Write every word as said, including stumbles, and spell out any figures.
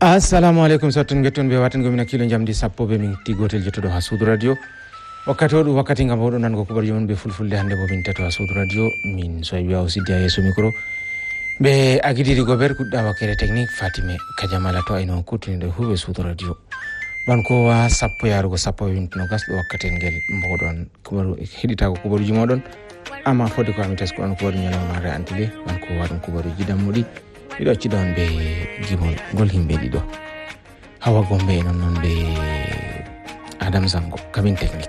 assalamu alaikum sotton getton be waten gomina kilo jamdi sappo be min tigotel jettodo ha Sud Radio wakkati odu wakkati ngam odo nan go kubar jomon be fulfulde hande bo min tato ha Sud Radio min so wi'a o siddi yeso micro be agidiri gober kudda wakere technique Fatime Kajamala to ayno kutinde huwe Sud Radio banko wa sappo yarugo sappo wintino gas do wakkati ngel mbodon kubaru hidita ko kubaru jumodon ama fodi ko amites ko on kubaru nyano mare antile banko wadon kubaru jidammudi ido ci don be gimol gol himbe dido hawa gombe non non be Adam Zango kabin technique